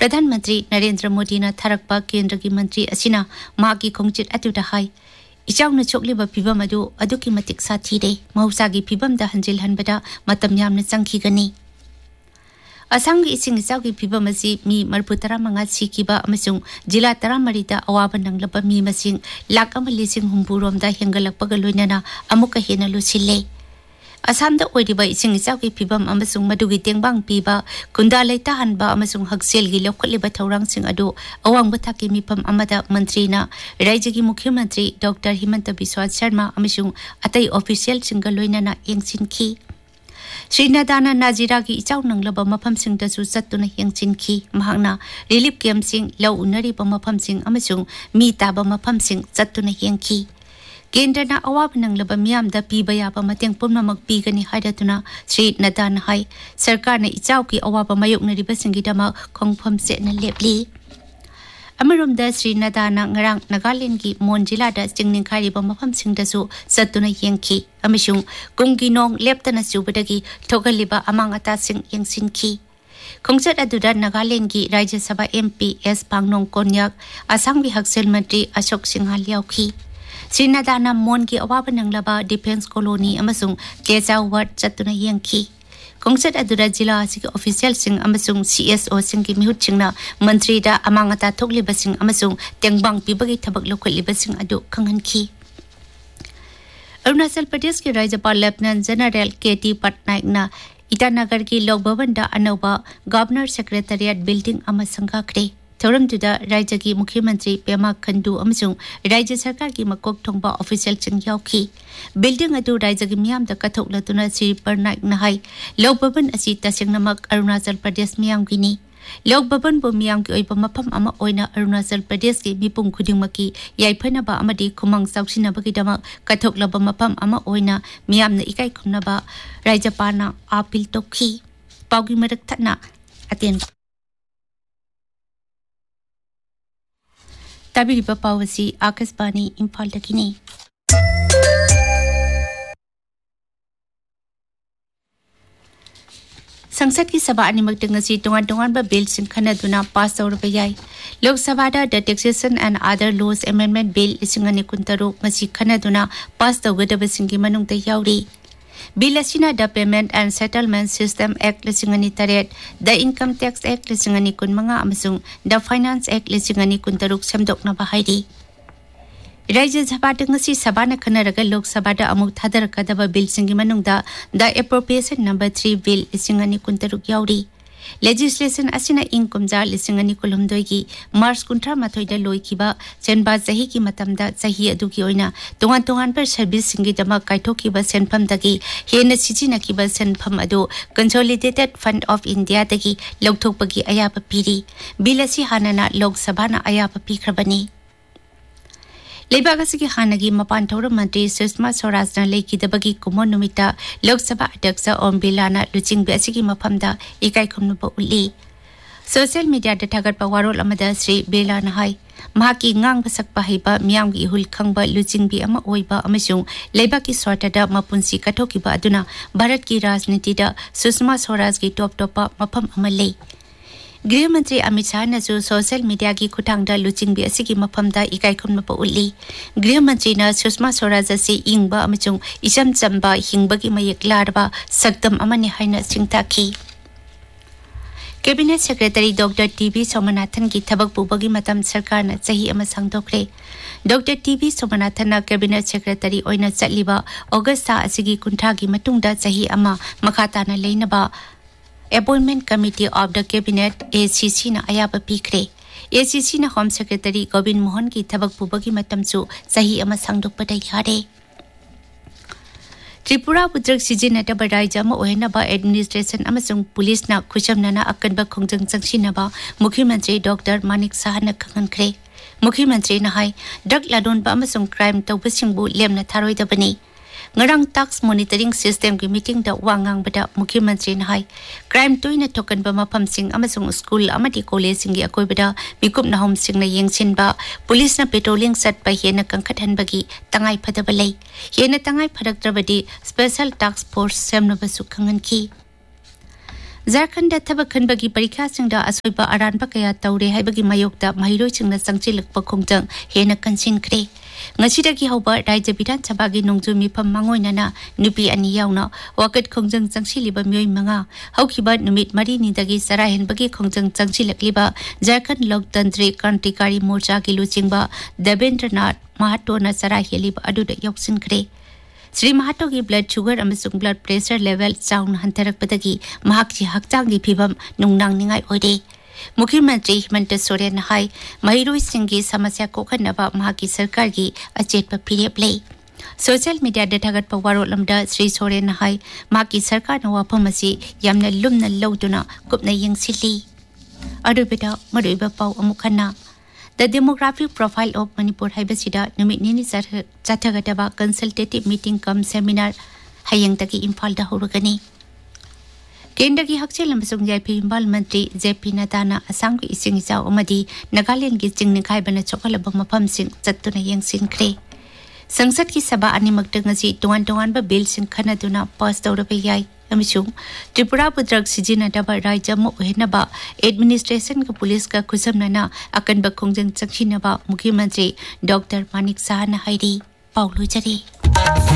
प्रधानमंत्री नरेंद्र मोदी न थारकपा केंद्र की मंत्री असिना मागी खोंगचित अतुदा हाई इचाउना चोकलिबा फिबम अदु अदुकी मतिक साथीरे महौसागी फिबमदा हंजिल हनबदा मतम यामना चंखिगनी असंग इसिंग इचाउगी फिबम असि मी मरपुतरा मंगा सिकिबा अमसुंग जिला तरामरिदा अवाबा नंगलबा मी मसिंग लाख अमा लिसिंग हुंबुरोमदा हेंगलकपगा लोइनाना अमुका हेना लुसिले असमदा ओइरिबा इसिंग इचाउगी फिबम अमसुंग मदुगी तेंगबांग पीबा कुंदा लेता हनबा अमसुंग हक्सेलगी लौखलिबा थौरांगसिंग अदु अवांगबा थाकी मिफम अमदा मंत्रीना राज्यगी मुख्यमंत्री डॉक्टर हिमंत बिस्वा शर्मा अमसुंग अतै ऑफिशियल सिंग लोइनाना येंगसिनखी श्रीनदाना नाजिरा की इचाउ नंगलबा मफमसिंगदसु चत्तुना येंगसिनखी महांगना रिलीफ कैंपसिंग लौ उनरिबा मफमसिंग अमसुंग मी ताबा मफमसिंग चत्तुना येंगखी केंद्रना अवाब नंगलबा मियामदा पीबा याबा मतेंग पुनमक पीगनी हाइदतुना श्री नदान हाई सरकारना इचाउ की अवाबा मायोकनरिबसिंगीदमा खोंगफम सेना लेपली अमरोमदा श्री नदाना ngarang नागालैंड की मोन जिलादा चिंगनिंखारिबा मफमसिंगदसु चत्तुना येंगखी अमसुंग कुंगी नोंग लेप्तना सुबदगी थोगलिबा अमांग अतासिंग येंगसिनखी खोंगचत अदुदा नागालैंड की राज्य सभा एमपी एस पांगनोंग कोन्याक असंग हक्सेल मंत्री अशोक सिंघाल याउखी श्रीनदाना मोन की अवाब नंगलबा डिफेंस कॉलोनी अमसुंग केजाउ वार्ड चत्तुना येंगखी खोंगचत अदुदा जिला असिग ऑफिशियल सिंग अमसुंग सीएसओ सिंग की मिहुत सिंगना मंत्री दा अमांगता थोगलिबसिंग अमसुंग तेंगबांग पिबगी थबक लोखलिबसिंग अदु खंगनखी अरुणाचल प्रदेश के राज्यपाल लेफ्टिनेंट जनरल केटी पटनायक ना ईटानगर की लोक भवन दा अनौबा गवर्नर सेक्रेटरिएट बिल्डिंग अमा संगाखरे थौरमदुदा राज्य की मुख्यमंत्री पेमा खंडू अमसुंग राज्य सरकार की मकोक थोंबा ऑफिशियल सिंग याउखी बिल्डिंग अदु राज्य की मियामदा कथोकलतुना श्री पटनायक नाहाई लोक भवन असि तसेंगनमक अरुणाचल प्रदेश मियामगिनी लोक भवन बो मियाम की ओइबा मफम अमा ओइना अरुणाचल प्रदेश की मिपुंग खुदिंगमकी याइफनबा अमदि खुमंग साउसिनबगिदमक कथोकलबा मफम अमा ओइना मियामना इकाई खुमनबा राज्यपालना अपील तोखी पाउगी मरक थना अतेन ताबिरिबा पावसी आकाशवाणी इम्फाल दकिनी संसद की सभा अनिमक ngasi tongan-tongan ba bill sin khanaduna pass tawraba yai Lok Sabha da the Taxation and Other Laws Amendment Bill 2016 ngasi khanaduna pass tawgadaba singi manungta yauri Bill asina the Payment and Settlement System Act 2003 the Income Tax Act 2015 amasung the Finance Act 2016 semdokna ba hairi राज्य सभा ngasi sabana khanaraga Lok Sabha da amuk thadarakadaba bill singi manungda the Appropriation Number 3 Bill 2016 yauri Legislation asina inkumja 2016 gi March 13 da loikiba senba sahi ki matamda sahi adugi oina tongan per service singi dama kaithokiba senpham dagi hena sijina kiba senpham adu Consolidated Fund of India dagi lokthokpagi ayaba piri bill asi hanana Lok Sabha na ayaba pikhrabani लेबागसी की हानगी मपान Thor मंत्री सुषमा स्वराज ना लेकिदबगी कुमोन नुमिता लोकसभा अध्यक्ष ओम बिरला लुचिंग बेसी की मफमदा इकाई खुमनुब उली social media दा थागतपा वारोल अमदा Shri Birla high महाकी ngang basak pahiba miyam gi hul khangba lujing bi ama oiba amasung leibaki swartada mapunsi kathokiba aduna bharat ki rajniti da Sushma Swaraj gi top mafam amalei गृह मंत्री अमित शाह ने जो सोशल मीडिया की खुटांगदा लुचिंग B असि की मफमदा इकाई खुमनपा उल्ली गृह मंत्री ने सुषमा स्वराज से इंगबा अमचुंग इचम चंबा हिंगबगी मयक लारबा सक्दम अमने हाइना सिंगताखी cabinet secretary doctor TB Somanathan की थबक पुबगी मतम सरकार ने सही अमा सांगदोखरे doctor TB Somanathan cabinet secretary ओइना चलिबा अगस्त असिगी कुंठा की मतुंगदा सही अमा मखाताना लेनबा Appointment Committee of the Cabinet ACC na ayaba pikre ACC na Home Secretary Govind Mohan ki thabak pubagi matamsu sahi ama sangdokpada yare Tripura Putrak Sijinata Baraija ma ohenaba administration amasung police na khushamnana akanba khongjang changsinaba Mukhയമന്ത്രി Dr Manik Saha na khangankre Mukhയമന്ത്രി na hai drug ladon ba amasung crime tawbasingbu lemna tharoidabani ngarang tax monitoring system ki meeting da wangang bada Mukhയമന്ത്രി na hai crime toina token ba mafam sing amasung school amati college sing gi akoi bada mikup na home sing na yengsin ba police na patrolling set ba hena kangkhathan bagi tangai phadaba lei hena tangai phadak trabadi special task force semna ba sukhangan ki Jharkhand थबक खनबगी परीक्षा सिंगदा असोइबा अरानबा कया तौरे हाइबगी मायोक्ता महिरोइ सिंगना संगचिलकपा खोंजंग हेना कंसिनख्रे ngachidagi hauba Rajya Bidhan Sabhagi nongju mifam mangoinana nupi ani yauna wakat khongjang changchiliba myoi manga haukiba numit mari ni dagi sarahenbagi khongjang changchilakliba Jharkhand Loktantrik Krantikari Morcha ki luchingba Debendranath Mahato na saraheliba aduda yoksinkhre Sri Mahato ki blood sugar amasung blood pressure level sound hantarakpadagi mahakchi hakchanggi phibam nungnang ningai oide मुख्यमंत्री Hemant Soren high महिरोइ सिंगी समस्या कोखनबा महाकी सरकार की अचेतपा फिरेप ले social media थगतपा वारोलमदा Shri Soren high महाकी सरकार न वाफम असि यामना लुमना लौदुना कुपना यंगसिली अरुबेदा मरुइबा पाउ अमुखना the demographic profile of Manipur हाइबसिदा नुमितनिनि चाथगतबा consultative meeting come seminar हयंग तकी इम्फाल दा होरगनी केंद्र की हकचेल अमसुंग जायफी इम्बाल मंत्री जेपी नड्डा असम की इसिंग इचाव अमदी नागालैंड की चिंग निखाइबना चोखलबा मफम सिंग चत्तुना यंगसिनख्रे संसद की सभा अनिमक्तंग ngasi तोवान तोवान बा बिल सिंग खनदुना पास तौरबा याई अमसुंग त्रिपुरा पुत्रक सिजिनादबा राज्य म ओहेनबा एडमिनिस्ट्रेशन का पुलिस का खुसमना अकनबा खोंजंग चंगसिनबा मुख्यमंत्री डॉक्टर मानिक साहना हाइरी पाउलु जरी